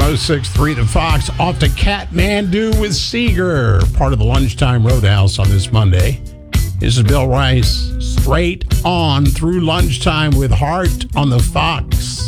106.3 The Fox. Off to Kathmandu with Seeger, part of the Lunchtime Roadhouse on this Monday. This is Bill Rice, straight on through lunchtime with Heart on the Fox.